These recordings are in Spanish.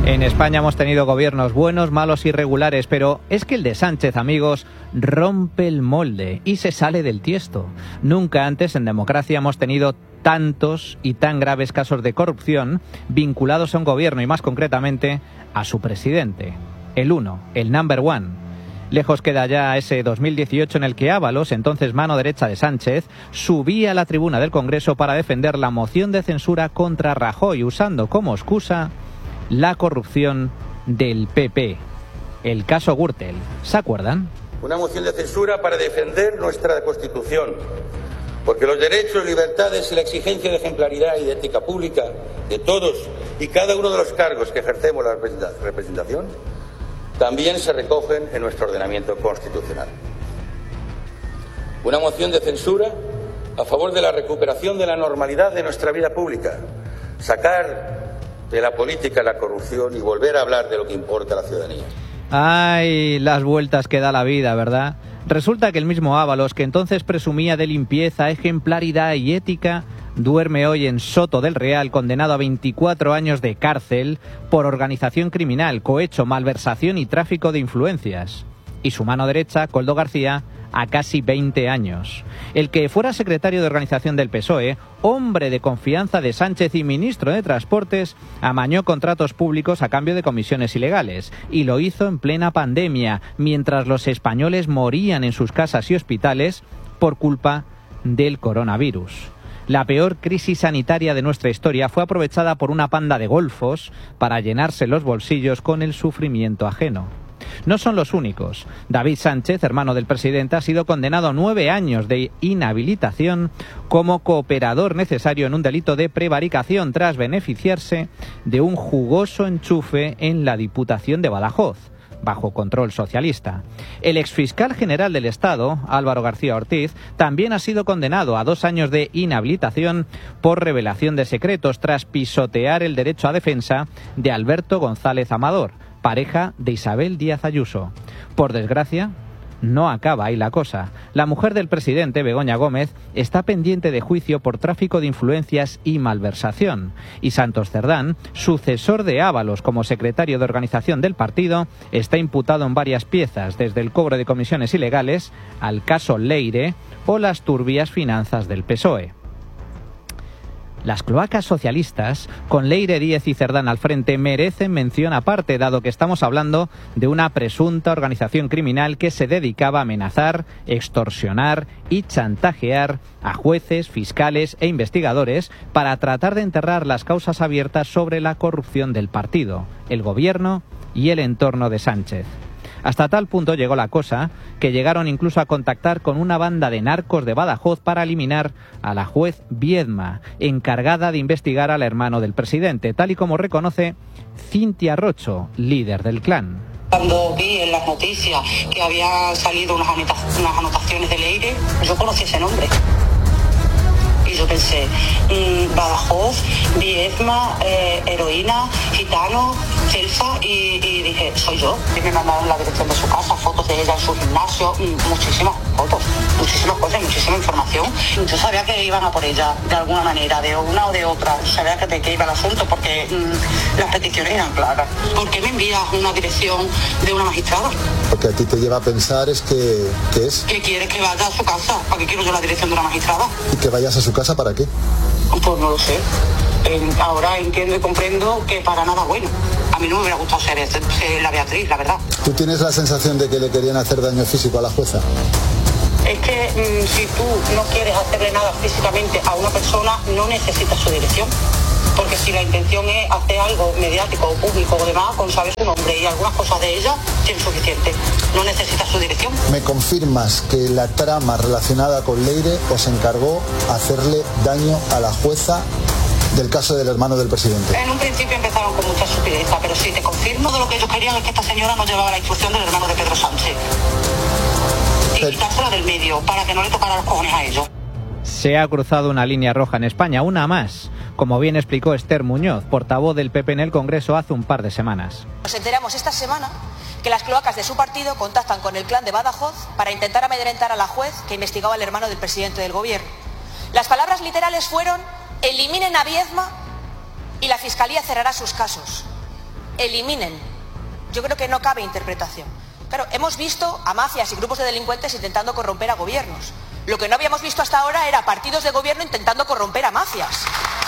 En España hemos tenido gobiernos buenos, malos y regulares, pero es que el de Sánchez, amigos, rompe el molde y se sale del tiesto. Nunca antes en democracia hemos tenido tantos y tan graves casos de corrupción vinculados a un gobierno y más concretamente a su presidente, el uno, el number one. Lejos queda ya ese 2018 en el que Ábalos, entonces mano derecha de Sánchez, subía a la tribuna del Congreso para defender la moción de censura contra Rajoy, usando como excusa la corrupción del PP. El caso Gürtel, ¿se acuerdan? Una moción de censura para defender nuestra Constitución, porque los derechos, libertades y la exigencia de ejemplaridad y de ética pública de todos y cada uno de los cargos que ejercemos la representación también se recogen en nuestro ordenamiento constitucional. Una moción de censura a favor de la recuperación de la normalidad de nuestra vida pública, sacar de la política la corrupción y volver a hablar de lo que importa a la ciudadanía. Ay, las vueltas que da la vida, ¿verdad? Resulta que el mismo Ábalos, que entonces presumía de limpieza, ejemplaridad y ética, duerme hoy en Soto del Real, condenado a 24 años de cárcel por organización criminal, cohecho, malversación y tráfico de influencias. Y su mano derecha, Koldo García, a casi 20 años. El que fuera secretario de organización del PSOE, hombre de confianza de Sánchez y ministro de Transportes, amañó contratos públicos a cambio de comisiones ilegales y lo hizo en plena pandemia, mientras los españoles morían en sus casas y hospitales por culpa del coronavirus. La peor crisis sanitaria de nuestra historia fue aprovechada por una panda de golfos para llenarse los bolsillos con el sufrimiento ajeno. No son los únicos. David Sánchez, hermano del presidente, ha sido condenado a 9 años de inhabilitación como cooperador necesario en un delito de prevaricación tras beneficiarse de un jugoso enchufe en la Diputación de Badajoz, bajo control socialista. El exfiscal general del Estado, Álvaro García Ortiz, también ha sido condenado a 2 años de inhabilitación por revelación de secretos tras pisotear el derecho a defensa de Alberto González Amador, pareja de Isabel Díaz Ayuso. Por desgracia, no acaba ahí la cosa. La mujer del presidente, Begoña Gómez, está pendiente de juicio por tráfico de influencias y malversación. Y Santos Cerdán, sucesor de Ábalos como secretario de organización del partido, está imputado en varias piezas, desde el cobro de comisiones ilegales al caso Leire o las turbias finanzas del PSOE. Las cloacas socialistas, con Leire, Díez y Cerdán al frente, merecen mención aparte, dado que estamos hablando de una presunta organización criminal que se dedicaba a amenazar, extorsionar y chantajear a jueces, fiscales e investigadores para tratar de enterrar las causas abiertas sobre la corrupción del partido, el gobierno y el entorno de Sánchez. Hasta tal punto llegó la cosa que llegaron incluso a contactar con una banda de narcos de Badajoz para eliminar a la juez Viedma, encargada de investigar al hermano del presidente, tal y como reconoce Cintia Rocho, líder del clan. Cuando vi en las noticias que había salido unas anotaciones de Leire, yo conocí ese nombre. Y yo pensé, Badajoz, Viedma, heroína, gitano, Celsa, y dije, soy yo. Y me mandaron la dirección de su casa, fotos de ella en su gimnasio, muchísimas fotos, muchísimas cosas, muchísima información. Yo sabía que iban a por ella, de alguna manera, de una o de otra. Sabía que de qué iba el asunto, porque las peticiones eran claras. ¿Por qué me envías una dirección de una magistrada? Lo que a ti te lleva a pensar es que es... ¿Qué quieres que vaya a su casa? ¿Para qué quiero yo la dirección de una magistrada? ¿Y que vayas a su casa para qué? Pues no lo sé. Ahora entiendo y comprendo que para nada bueno. A mí no me hubiera gustado ser la Beatriz, la verdad. ¿Tú tienes la sensación de que le querían hacer daño físico a la jueza? Es que si tú no quieres hacerle nada físicamente a una persona, no necesitas su dirección. Porque si la intención es hacer algo mediático o público o demás, con saber su nombre y algunas cosas de ella, tiene suficiente. No necesitas su dirección. ¿Me confirmas que la trama relacionada con Leire os encargó hacerle daño a la jueza del caso del hermano del presidente? En un principio empezaron con mucha sutileza, pero sí te confirmo de lo que ellos querían es que esta señora no llevaba la instrucción del hermano de Pedro Sánchez. Y quitársela del medio para que no le tocara los cojones a ellos. Se ha cruzado una línea roja en España, una más, como bien explicó Esther Muñoz, portavoz del PP en el Congreso hace un par de semanas. Nos enteramos esta semana que las cloacas de su partido contactan con el clan de Badajoz para intentar amedrentar a la juez que investigaba al hermano del presidente del gobierno. Las palabras literales fueron: eliminen a Viedma y la Fiscalía cerrará sus casos. eliminen. Yo creo que no cabe interpretación. Claro, hemos visto a mafias y grupos de delincuentes intentando corromper a gobiernos. Lo que no habíamos visto hasta ahora era partidos de gobierno intentando corromper a mafias.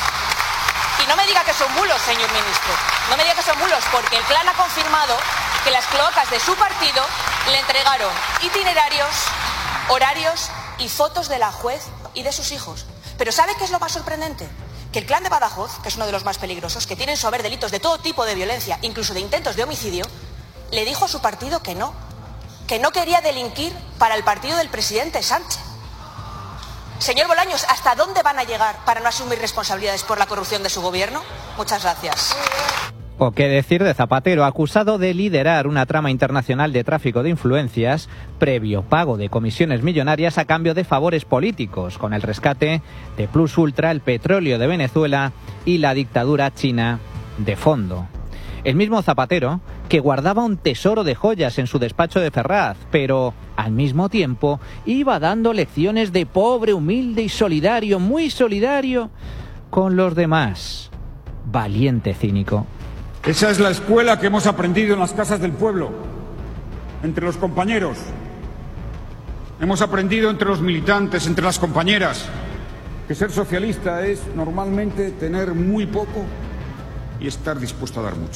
Y no me diga que son bulos, señor ministro. No me diga que son bulos, porque el clan ha confirmado que las cloacas de su partido le entregaron itinerarios, horarios y fotos de la juez y de sus hijos. Pero ¿sabe qué es lo más sorprendente? Que el clan de Badajoz, que es uno de los más peligrosos, que tiene en su haber delitos de todo tipo de violencia, incluso de intentos de homicidio, le dijo a su partido que no quería delinquir para el partido del presidente Sánchez. Señor Bolaños, ¿hasta dónde van a llegar para no asumir responsabilidades por la corrupción de su gobierno? Muchas gracias. O qué decir de Zapatero, acusado de liderar una trama internacional de tráfico de influencias previo pago de comisiones millonarias a cambio de favores políticos, con el rescate de Plus Ultra, el petróleo de Venezuela y la dictadura china de fondo. El mismo Zapatero que guardaba un tesoro de joyas en su despacho de Ferraz, pero al mismo tiempo iba dando lecciones de pobre, humilde y solidario, muy solidario con los demás. Valiente cínico. Esa es la escuela que hemos aprendido en las casas del pueblo, entre los compañeros. Hemos aprendido entre los militantes, entre las compañeras, que ser socialista es normalmente tener muy poco y estar dispuesto a dar mucho.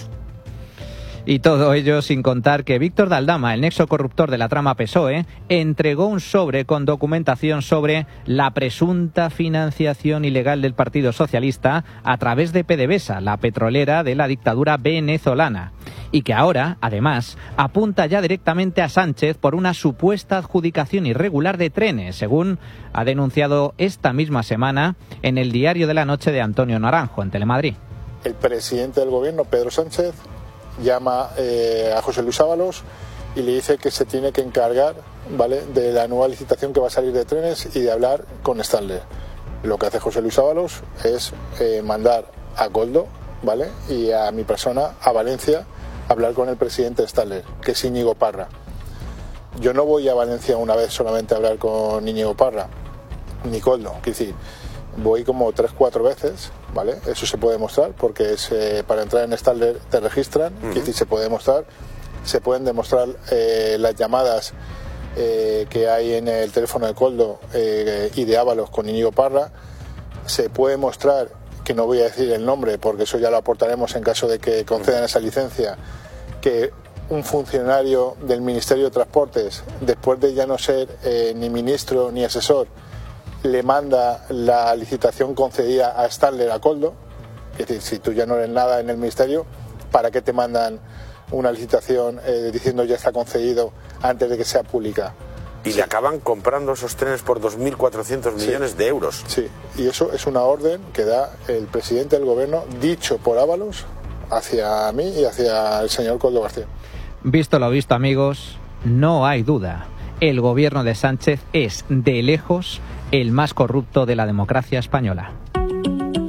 Y todo ello sin contar que Víctor de Aldama, el nexo corruptor de la trama PSOE, entregó un sobre con documentación sobre la presunta financiación ilegal del Partido Socialista a través de PDVSA, la petrolera de la dictadura venezolana. Y que ahora, además, apunta ya directamente a Sánchez por una supuesta adjudicación irregular de trenes, según ha denunciado esta misma semana en el Diario de la Noche de Antonio Naranjo, en Telemadrid. El presidente del gobierno, Pedro Sánchez, llama a José Luis Ábalos y le dice que se tiene que encargar, ¿vale?, de la nueva licitación que va a salir de trenes y de hablar con Stadler. Lo que hace José Luis Ábalos es mandar a Koldo, ¿vale?, y a mi persona a Valencia a hablar con el presidente Stadler, que es Íñigo Parra. Yo no voy a Valencia una vez solamente a hablar con Íñigo Parra, ni Koldo, quiero decir, voy como 3-4 veces, ¿vale? Eso se puede demostrar porque es para entrar en Stadler te registran, es decir, se puede demostrar, se pueden demostrar las llamadas que hay en el teléfono de Koldo y de Ábalos con Íñigo Parra, se puede mostrar, que no voy a decir el nombre porque eso ya lo aportaremos en caso de que concedan esa licencia, que un funcionario del Ministerio de Transportes, después de ya no ser ni ministro ni asesor, le manda la licitación concedida a Stadler a Koldo. Es decir, si tú ya no eres nada en el ministerio, ¿para qué te mandan una licitación diciendo ya está concedido antes de que sea pública? Y le acaban comprando esos trenes por 2.400 millones de euros. Sí, y eso es una orden que da el presidente del gobierno, dicho por Ábalos, hacia mí y hacia el señor Koldo García. Visto lo visto, amigos, no hay duda. El gobierno de Sánchez es, de lejos, el más corrupto de la democracia española.